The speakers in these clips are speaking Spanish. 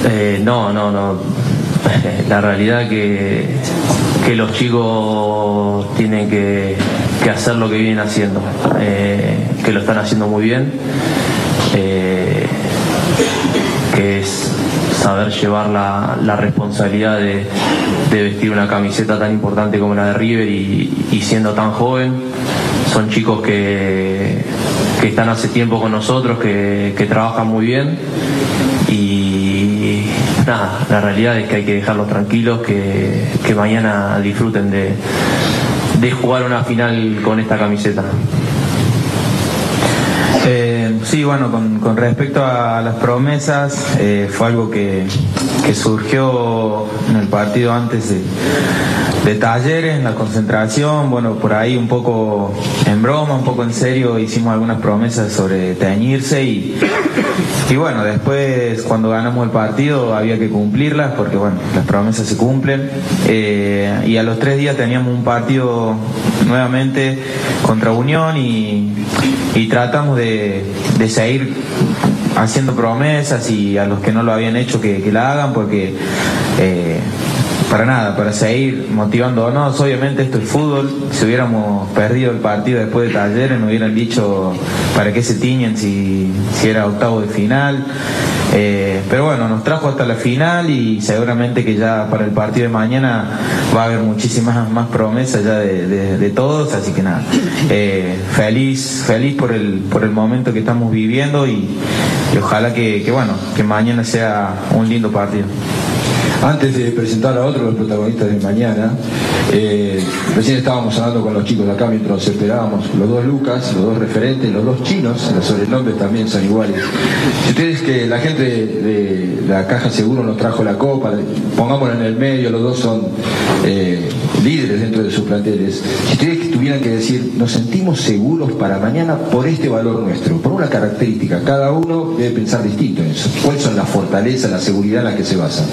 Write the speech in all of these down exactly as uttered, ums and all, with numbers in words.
Eh, no, no, no. La realidad que, que los chicos tienen que, que hacer lo que vienen haciendo, eh, que lo están haciendo muy bien, eh, que es saber llevar la, la responsabilidad de, de vestir una camiseta tan importante como la de River y, y siendo tan joven. Son chicos que, que están hace tiempo con nosotros, que, que trabajan muy bien y nada, la realidad es que hay que dejarlos tranquilos, que, que mañana disfruten de, de jugar una final con esta camiseta. Eh, sí, bueno, con, con respecto a las promesas, eh, fue algo que, que surgió en el partido antes de, de Talleres, en la concentración. Bueno, por ahí un poco en broma, un poco en serio, hicimos algunas promesas sobre teñirse y, y bueno, después cuando ganamos el partido había que cumplirlas porque bueno, las promesas se cumplen. Eh, y a los tres días teníamos un partido nuevamente contra Unión y, y tratamos de, de seguir haciendo promesas y a los que no lo habían hecho que, que la hagan porque eh, para nada, para seguir motivándonos. Obviamente esto es fútbol, si hubiéramos perdido el partido después de Talleres nos hubieran dicho para qué se tiñen si, si era octavo de final. Eh, pero bueno, nos trajo hasta la final y seguramente que ya para el partido de mañana va a haber muchísimas más promesas ya de, de, de todos, así que nada, eh, feliz, feliz por el, por el momento que estamos viviendo y, y ojalá que, que bueno, que mañana sea un lindo partido. Antes de presentar a otro de los protagonistas de mañana, eh, recién estábamos hablando con los chicos de acá mientras nos esperábamos, los dos Lucas, los dos referentes, los dos chinos, los sobrenombres también son iguales. Si ustedes, que la gente de, de la Caja Seguro nos trajo la copa, pongámosla en el medio, los dos son eh, líderes dentro de sus planteles. Si ustedes tuvieran que decir, nos sentimos seguros para mañana por este valor nuestro, por una característica, cada uno debe pensar distinto en eso. ¿Cuáles son las fortalezas, la seguridad en la que se basan?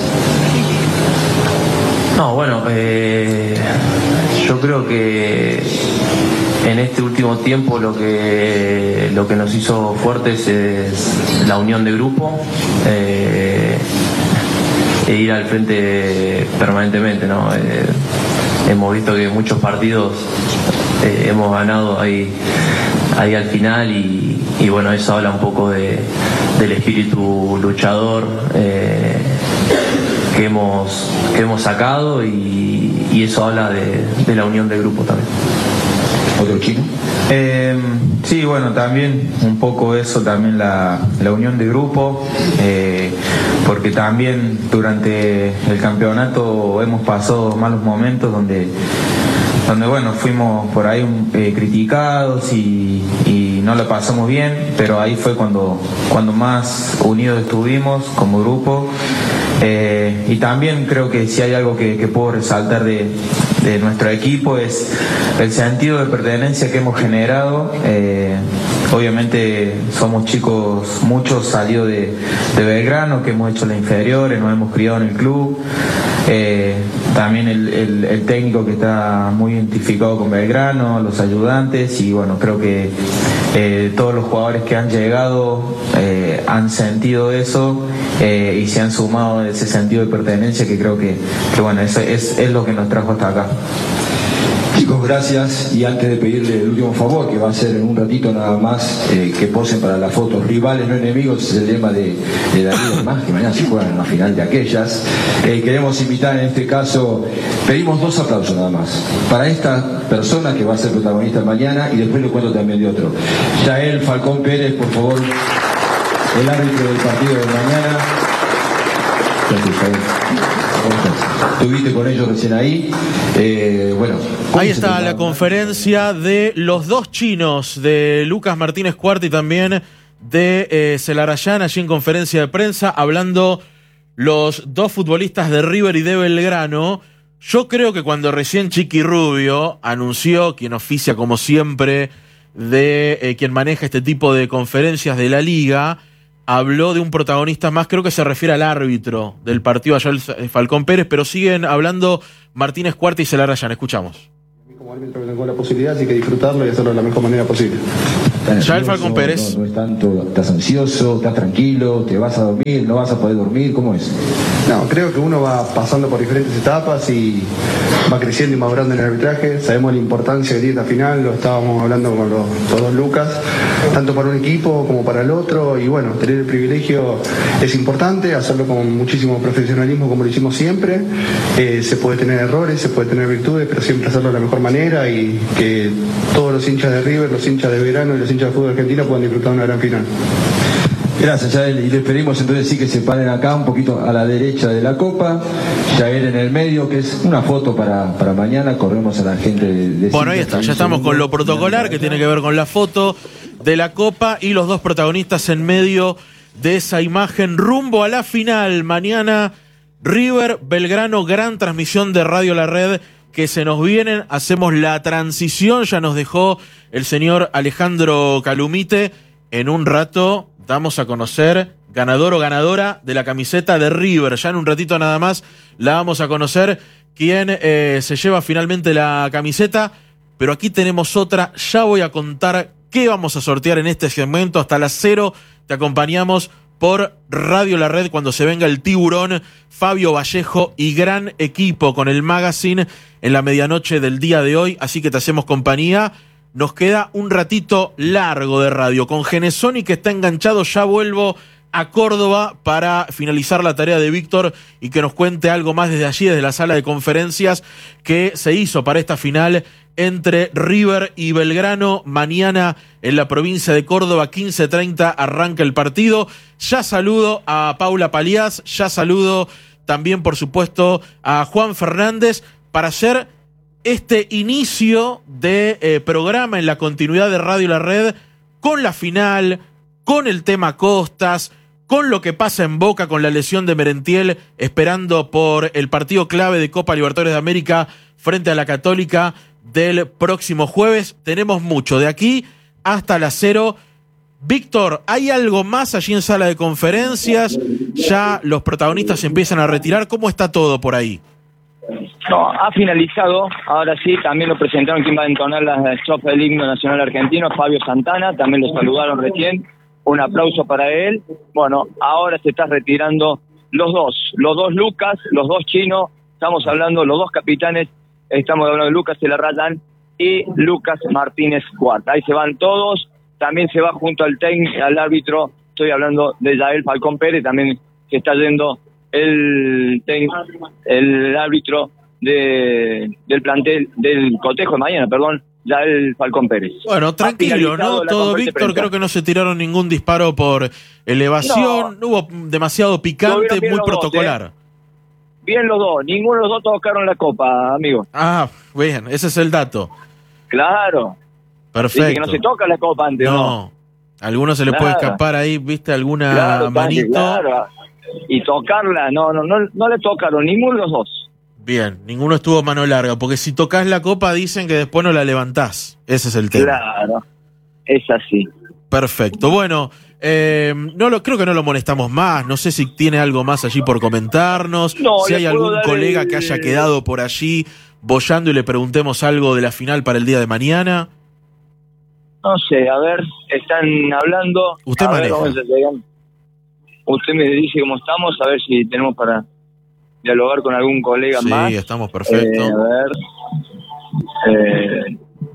No, bueno, eh, yo creo que en este último tiempo lo que lo que nos hizo fuertes es la unión de grupo, eh, e ir al frente permanentemente, ¿no? Eh, hemos visto que muchos partidos eh, hemos ganado ahí, ahí al final y, y bueno, eso habla un poco de, del espíritu luchador eh, que hemos, que hemos sacado y, y eso habla de, de la unión del grupo también. ¿Otro chino? Eh, sí, bueno, también un poco eso, también la, la unión de grupo, eh, porque también durante el campeonato hemos pasado malos momentos donde, donde bueno, fuimos por ahí eh, criticados y, y no la pasamos bien, pero ahí fue cuando, cuando más unidos estuvimos como grupo. Eh, y también creo que si hay algo que, que puedo resaltar de, de nuestro equipo es el sentido de pertenencia que hemos generado. Eh, obviamente somos chicos, muchos salidos de, de Belgrano, que hemos hecho las inferiores, nos hemos criado en el club. Eh, también el, el, el técnico que está muy identificado con Belgrano, los ayudantes y bueno, creo que eh, todos los jugadores que han llegado eh, han sentido eso eh, y se han sumado ese sentido de pertenencia que creo que, que bueno, eso es, es lo que nos trajo hasta acá. Chicos, gracias. Y antes de pedirle el último favor, que va a ser en un ratito nada más, eh, que posen para la foto. Rivales, no enemigos, es el lema de, de Darío más, que mañana se juegan en la final de aquellas. Eh, queremos invitar en este caso, pedimos dos aplausos nada más, para esta persona que va a ser protagonista mañana y después le cuento también de otro. Yael Falcón Pérez, por favor, el árbitro del partido de mañana. Gracias, Yael. Estuviste con ellos recién ahí. Eh, bueno, ahí está la conferencia de los dos chinos, de Lucas Martínez Cuarta y también de eh, Celarayán, allí en conferencia de prensa, hablando los dos futbolistas de River y de Belgrano. Yo creo que cuando recién Chiqui Rubio anunció, quien oficia como siempre de eh, quien maneja este tipo de conferencias de la liga, habló de un protagonista más, creo que se refiere al árbitro del partido allá, el Falcón Pérez, pero siguen hablando Martínez Cuarta y Celarayán. Escuchamos. Como árbitro que tengo la posibilidad, así que disfrutarlo y hacerlo de la mejor manera posible. ¿Estás Ya el nervioso? Falcón Pérez. No, no es tanto, ¿estás ansioso? ¿Estás tranquilo? ¿Te vas a dormir? ¿No vas a poder dormir? ¿Cómo es? No, creo que uno va pasando por diferentes etapas y va creciendo y madurando en el arbitraje. Sabemos la importancia que tiene esta final, lo estábamos hablando con los todos Lucas, tanto para un equipo como para el otro. Y bueno, tener el privilegio es importante, hacerlo con muchísimo profesionalismo como lo hicimos siempre. Eh, se puede tener errores, se puede tener virtudes, pero siempre hacerlo de la mejor manera y que todos los hinchas de River, los hinchas de Verano y los hinchas de fútbol argentino puedan disfrutar de una gran final. Gracias, Yael. Y les pedimos entonces sí que se paren acá un poquito a la derecha de la copa. Yael en el medio, que es una foto para, para mañana. Corremos a la gente de, de Bueno, ahí está, ya estamos con lo protocolar que tiene que ver con la foto de la copa y los dos protagonistas en medio de esa imagen rumbo a la final. Mañana River Belgrano, gran transmisión de Radio La Red que se nos vienen. Hacemos la transición, ya nos dejó el señor Alejandro Calumite. En un rato damos a conocer ganador o ganadora de la camiseta de River. Ya en un ratito nada más la vamos a conocer quién eh, se lleva finalmente la camiseta. Pero aquí tenemos otra. Ya voy a contar qué vamos a sortear en este segmento. Hasta las cero te acompañamos por Radio La Red cuando se venga el tiburón. Fabio Vallejo y gran equipo con el magazine en la medianoche del día de hoy. Así que te hacemos compañía. Nos queda un ratito largo de radio. Con Genesoni que está enganchado, ya vuelvo a Córdoba para finalizar la tarea de Víctor y que nos cuente algo más desde allí, desde la sala de conferencias que se hizo para esta final entre River y Belgrano. Mañana en la provincia de Córdoba, quince treinta, arranca el partido. Ya saludo a Paula Paliás, ya saludo también, por supuesto, a Juan Fernández para hacer este inicio de eh, programa en la continuidad de Radio La Red con la final, con el tema Costas, con lo que pasa en Boca con la lesión de Merentiel, esperando por el partido clave de Copa Libertadores de América frente a la Católica del próximo jueves. Tenemos mucho de aquí hasta las cero. Víctor, ¿hay algo más allí en sala de conferencias? Ya los protagonistas se empiezan a retirar. ¿Cómo está todo por ahí? No, ha finalizado, ahora sí, también lo presentaron quien va a entonar la estrofa del himno nacional argentino, Fabio Santana, también lo saludaron recién, un aplauso para él. Bueno, ahora se está retirando los dos, los dos Lucas, los dos chinos, estamos hablando, los dos capitanes, estamos hablando de Lucas Celarrayán y Lucas Martínez Cuarta. Ahí se van todos, también se va junto al técnico, al árbitro, estoy hablando de Yael Falcón Pérez, también se está yendo el el árbitro de del plantel del cotejo de mañana, perdón, ya el Falcón Pérez. Bueno, tranquilo, ¿no? Todo, Víctor, creo que no se tiraron ningún disparo por elevación, no, no hubo demasiado picante, muy protocolar. Dos, ¿eh? Bien los dos, ninguno de los dos tocaron la copa, amigo. Ah, bien, ese es el dato. Claro. Perfecto. Dice que no se toca la copa antes, ¿no? No, a algunos se le puede escapar ahí, viste, alguna claro, manito. Claro. Y tocarla, no, no, no, no le tocaron ninguno de los dos. Bien, ninguno estuvo mano larga, porque si tocas la copa dicen que después no la levantás. Ese es el tema. Claro, es así. Perfecto. Bueno, eh, no lo, creo que no lo molestamos más. No sé si tiene algo más allí por comentarnos. No, si hay algún colega el... que haya quedado por allí boyando y le preguntemos algo de la final para el día de mañana. No sé, a ver, están hablando. Usted a maneja. Ver, usted me dice cómo estamos, a ver si tenemos para dialogar con algún colega sí, más. Sí, estamos perfectos. Eh, a ver. Eh...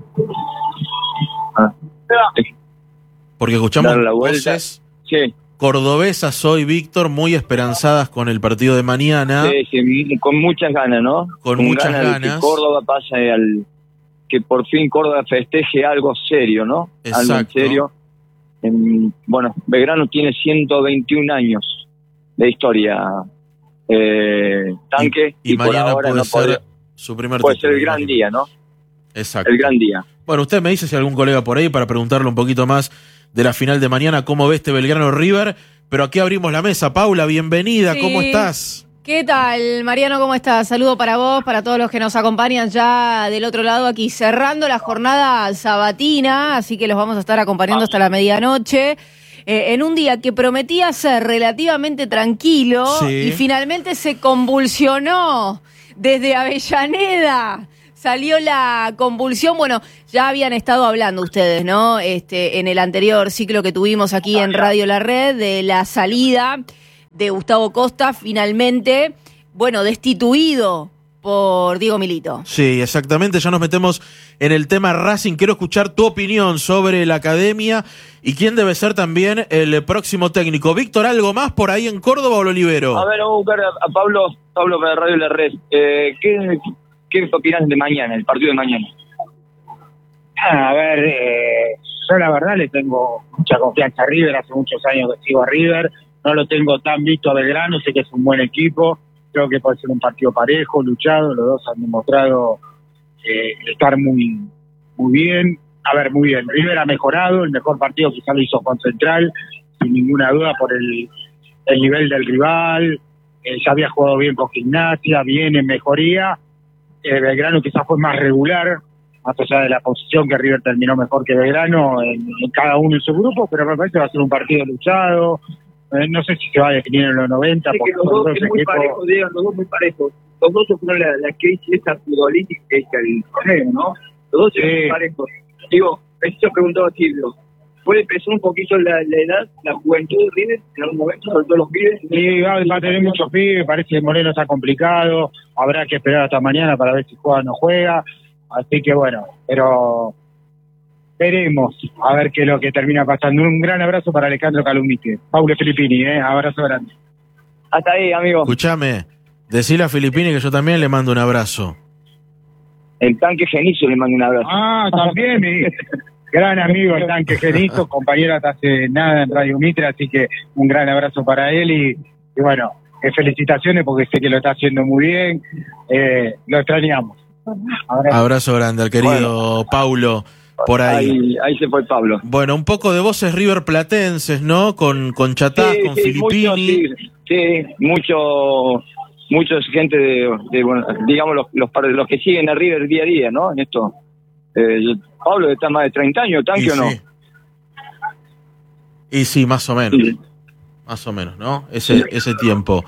Ah. Porque escuchamos la voces sí. cordobesas hoy, Víctor, muy esperanzadas con el partido de mañana. Sí, sí, con muchas ganas, ¿no? Con, con muchas ganas. ganas. Que Córdoba pase al... Que por fin Córdoba festeje algo serio, ¿no? Exacto. Algo en serio. En, bueno, Belgrano tiene ciento veintiún años de historia. Eh, tanque. Y, y, y por mañana ahora puede no ser puede, su primer puede título. ser el gran día, ¿no? Exacto. El gran día. Bueno, usted me dice si hay algún colega por ahí para preguntarle un poquito más de la final de mañana, cómo ve este Belgrano River. Pero aquí abrimos la mesa. Paula, bienvenida. Sí. ¿Cómo estás? ¿Qué tal, Mariano? ¿Cómo estás? Saludo para vos, para todos los que nos acompañan ya del otro lado aquí, cerrando la jornada sabatina, así que los vamos a estar acompañando hasta la medianoche, eh, en un día que prometía ser relativamente tranquilo, sí. Y finalmente se convulsionó desde Avellaneda. Salió la convulsión. Bueno, ya habían estado hablando ustedes, ¿no? Este, en el anterior ciclo que tuvimos aquí en Radio La Red, de la salida de Gustavo Costa, finalmente, bueno, destituido por Diego Milito. Sí, exactamente. Ya nos metemos en el tema Racing. Quiero escuchar tu opinión sobre la academia y quién debe ser también el próximo técnico. Víctor, ¿algo más por ahí en Córdoba o lo libero? A ver, vamos a buscar a, a Pablo, Pablo para Radio La Red. Eh, ¿qué, ¿Qué opinas de mañana, el partido de mañana? Ah, a ver, eh, yo la verdad le tengo mucha confianza a River. Hace muchos años que sigo a River. No lo tengo tan visto a Belgrano. Sé que es un buen equipo. Creo que puede ser un partido parejo, luchado. Los dos han demostrado eh, estar muy muy bien. A ver, muy bien. River ha mejorado. El mejor partido quizá lo hizo con Central, sin ninguna duda, por el, el nivel del rival. Eh, ya había jugado bien con Gimnasia, bien en mejoría. Eh, Belgrano quizás fue más regular, más allá de la posición, que River terminó mejor que Belgrano en, en cada uno en su grupo, pero me parece que va a ser un partido luchado. Eh, no sé si se va a definir en los noventa. Sí, porque los dos los es muy equipos... parejos, Diego, los dos muy parejos. Los dos sufrieron la, la crisis esa futbolística que es el torneo, ¿no? Los dos Sí. son muy parejos. Digo, eso preguntaba Silvio. ¿Puede pesar un poquito la, la edad, la juventud de River en algún momento, sobre todo los pibes? Sí, va, va a tener muchos pibes, parece que Moreno está complicado, habrá que esperar hasta mañana para ver si juega o no juega, así que bueno, pero veremos a ver qué es lo que termina pasando. Un gran abrazo para Alejandro Calumite. Paulo Filippini, eh, abrazo grande. Hasta ahí, amigo. Escúchame, decile a Filippini que yo también le mando un abrazo. El tanque Genicio le mando un abrazo. Ah, también mi gran amigo el tanque Genito, compañero hasta hace nada en Radio Mitre, así que un gran abrazo para él y, y bueno, eh, felicitaciones porque sé que lo está haciendo muy bien, eh, lo extrañamos. Abrazo. Abrazo grande al querido bueno, Paulo por ahí. ahí. Ahí se fue Pablo. Bueno, un poco de voces River platenses, ¿no? Con, con Chatá, sí, con sí, Filippini. Mucho, sí, sí, mucho, mucha gente de, de bueno, digamos, los, los, los que siguen a River día a día, ¿no? En esto. Eh, Pablo está más de treinta años, ¿tanque y o no? Sí. Y sí, más o menos. Sí. Más o menos, ¿no? Ese, ese tiempo.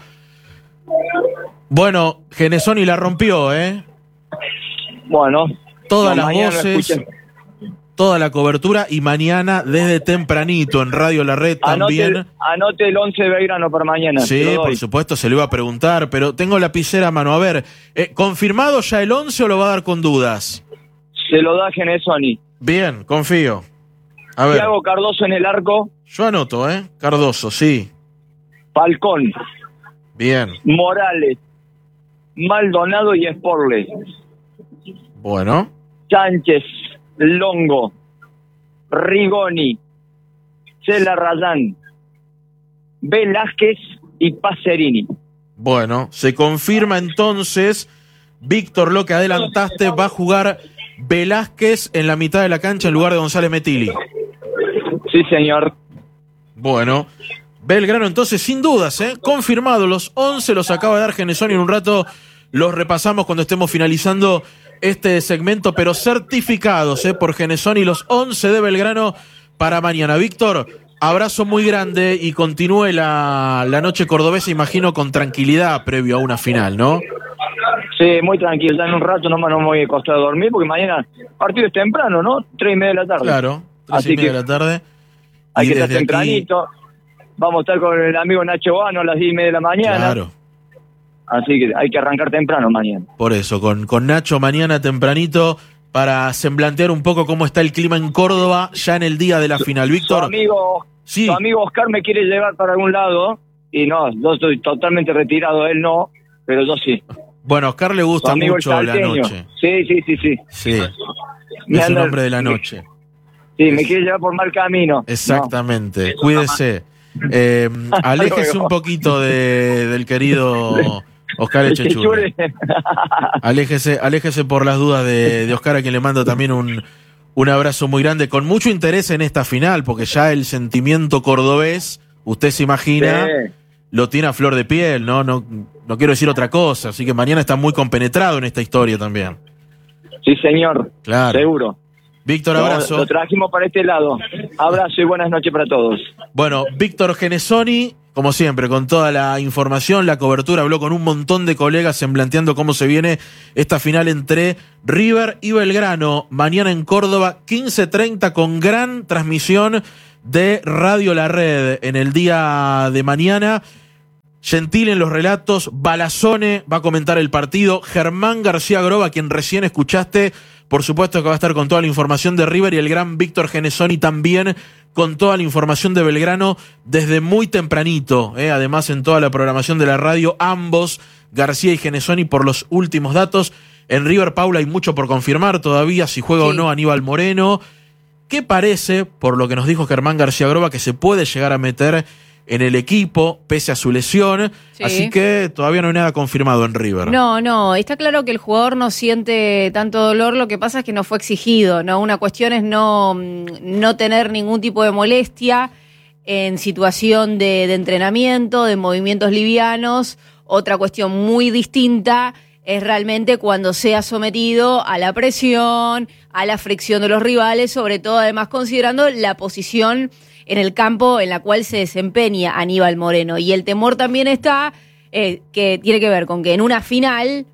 Bueno, Genesoni la rompió, ¿eh? Bueno. Todas no, las voces, toda la cobertura y mañana desde tempranito en Radio La Red también. Anote, anote el once de Belgrano para mañana. Sí, por supuesto, se lo iba a preguntar, pero tengo lapicera a mano. A ver, eh, ¿confirmado ya el once o lo va a dar con dudas? Se lo da Genesoni. Bien, confío. A ver. Thiago Cardoso en el arco. Yo anoto, ¿eh? Cardoso, sí. Falcón. Bien. Morales. Maldonado y Sporle. Bueno. Sánchez. Longo. Rigoni. Cela Rayán. Velázquez y Pacerini. Bueno, se confirma entonces, Víctor, lo que adelantaste, va a jugar Velázquez en la mitad de la cancha en lugar de González Metilli. Sí, señor. Bueno, Belgrano entonces sin dudas, ¿eh? Confirmado, los once los acaba de dar Genesoni, en un rato los repasamos cuando estemos finalizando este segmento, pero certificados, ¿eh? Por Genesoni, los once de Belgrano para mañana. Víctor, abrazo muy grande y continúe la, la noche cordobesa, imagino, con tranquilidad previo a una final, ¿no? Sí, muy tranquilo, ya en un rato nomás no me voy a costar a dormir, porque mañana partido es temprano, ¿no? Tres y media de la tarde. Claro, tres Así y media que de la tarde. Hay y que estar desde tempranito. Aquí... Vamos a estar con el amigo Nacho Bano a las diez y media de la mañana. Claro. Así que hay que arrancar temprano mañana. Por eso, con, con Nacho mañana tempranito para semblantear un poco cómo está el clima en Córdoba ya en el día de la final. Víctor. Su amigo, sí. su amigo Oscar me quiere llevar para algún lado y no, yo estoy totalmente retirado, él no, pero yo sí. Bueno, a Oscar le gusta mucho la noche. Sí, sí, sí, sí. Sí, me es un anda, hombre de la noche. Sí, me quiere llevar por mal camino. Exactamente, no. Cuídese. Eh, aléjese un poquito de, del querido Oscar Echechure. Aléjese, aléjese por las dudas de, de Oscar, a quien le mando también un, un abrazo muy grande, con mucho interés en esta final, porque ya el sentimiento cordobés, usted se imagina, sí. Lo tiene a flor de piel, ¿no? No, no quiero decir otra cosa, así que mañana está muy compenetrado en esta historia también. Sí, señor. Claro. Seguro. Víctor, abrazo. Lo, lo trajimos para este lado. Abrazo y buenas noches para todos. Bueno, Víctor Genesoni, como siempre, con toda la información, la cobertura, habló con un montón de colegas semblanteando cómo se viene esta final entre River y Belgrano, mañana en Córdoba, quince treinta, con gran transmisión de Radio La Red en el día de mañana. Gentil en los relatos, Balazone va a comentar el partido, Germán García Groba, quien recién escuchaste, por supuesto que va a estar con toda la información de River, y el gran Víctor Genesoni también con toda la información de Belgrano desde muy tempranito, ¿eh? Además en toda la programación de la radio, ambos, García y Genesoni, por los últimos datos. En River, Paula, hay mucho por confirmar todavía, si juega sí. o no Aníbal Moreno, que parece, por lo que nos dijo Germán García Groba, que se puede llegar a meter en el equipo, pese a su lesión, sí. así que todavía no hay nada confirmado en River. No, no, está claro que el jugador no siente tanto dolor, lo que pasa es que no fue exigido, ¿no? Una cuestión es no, no tener ningún tipo de molestia en situación de, de entrenamiento, de movimientos livianos. Otra cuestión muy distinta es realmente cuando sea sometido a la presión, a la fricción de los rivales, sobre todo además considerando la posición en el campo en la cual se desempeña Aníbal Moreno. Y el temor también está, eh, que tiene que ver con que en una final,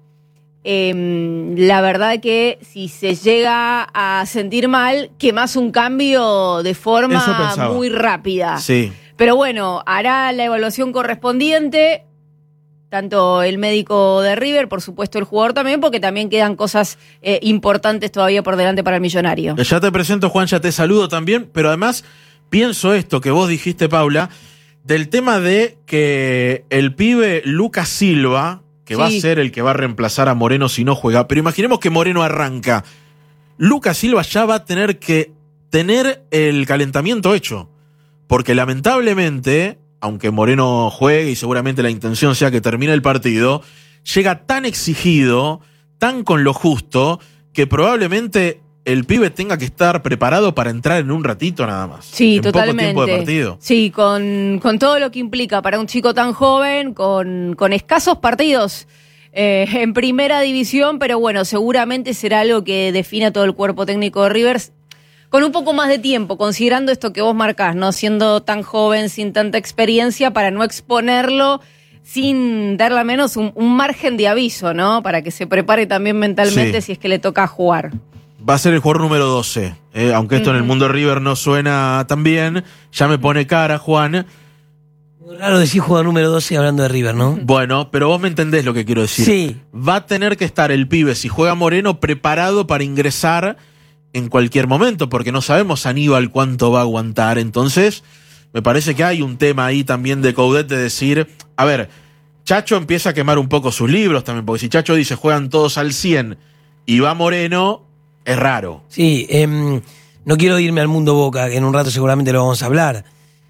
eh, la verdad que si se llega a sentir mal, que más un cambio de forma muy rápida. Sí. Pero bueno, hará la evaluación correspondiente, tanto el médico de River, por supuesto el jugador también, porque también quedan cosas eh, importantes todavía por delante para el millonario. Ya te presento, Juan, ya te saludo también, pero además pienso esto que vos dijiste, Paula, del tema de que el pibe Lucas Silva, que sí. va a ser el que va a reemplazar a Moreno si no juega, pero imaginemos que Moreno arranca. Lucas Silva ya va a tener que tener el calentamiento hecho, porque lamentablemente, aunque Moreno juegue y seguramente la intención sea que termine el partido, llega tan exigido, tan con lo justo, que probablemente el pibe tenga que estar preparado para entrar en un ratito nada más. Sí, en totalmente. Poco tiempo de partido. Sí, con, con todo lo que implica para un chico tan joven, con, con escasos partidos eh, en primera división, pero bueno, seguramente será algo que defina todo el cuerpo técnico de River con un poco más de tiempo, considerando esto que vos marcás, ¿no? Siendo tan joven, sin tanta experiencia, para no exponerlo, sin darle al menos un, un margen de aviso, ¿no? Para que se prepare también mentalmente sí. si es que le toca jugar. Va a ser el jugador número doce, eh, aunque esto uh-huh. en el mundo de River no suena tan bien, ya me pone cara, Juan. Muy raro decir jugador número doce hablando de River, ¿no? Bueno, pero vos me entendés lo que quiero decir. Sí. Va a tener que estar el pibe, si juega Moreno, preparado para ingresar en cualquier momento, porque no sabemos Aníbal cuánto va a aguantar. Entonces, me parece que hay un tema ahí también de Coudet de decir, a ver, Chacho empieza a quemar un poco sus libros también, porque si Chacho dice juegan todos al cien y va Moreno, es raro. Sí, eh, no quiero irme al mundo Boca, que en un rato seguramente lo vamos a hablar,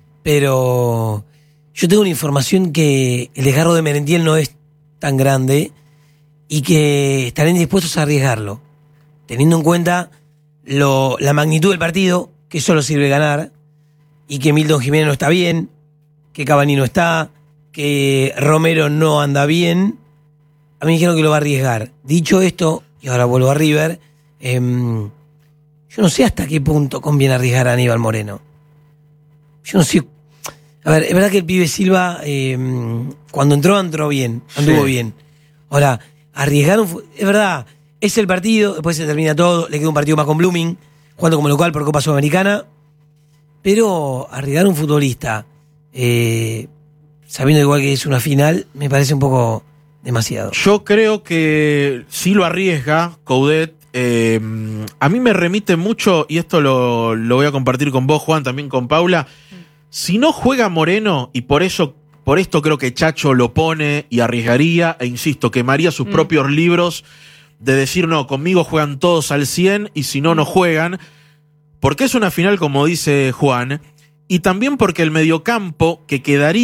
pero yo tengo una información que el desgarro de Merentiel no es tan grande y que estarán dispuestos a arriesgarlo, teniendo en cuenta lo, la magnitud del partido, que solo sirve ganar, y que Milton Jiménez no está bien, que Cavani no está, que Romero no anda bien. A mí me dijeron que lo va a arriesgar. Dicho esto, y ahora vuelvo a River, eh, yo no sé hasta qué punto conviene arriesgar a Aníbal Moreno. Yo no sé. A ver, es verdad que el pibe Silva, eh, cuando entró, entró bien, anduvo sí. bien. Ahora, arriesgar un... Es verdad, es el partido, después se termina todo, le queda un partido más con Blooming, jugando como local por Copa Sudamericana, pero arriesgar a un futbolista, eh, sabiendo igual que es una final, me parece un poco demasiado. Yo creo que sí lo arriesga Coudet. Eh, a mí me remite mucho, y esto lo, lo voy a compartir con vos, Juan, también con Paula. Si no juega Moreno, y por eso, por esto creo que Chacho lo pone y arriesgaría, e insisto, quemaría sus mm. propios libros de decir, no, conmigo juegan todos al cien y si no, no juegan, porque es una final, como dice Juan, y también porque el mediocampo que quedaría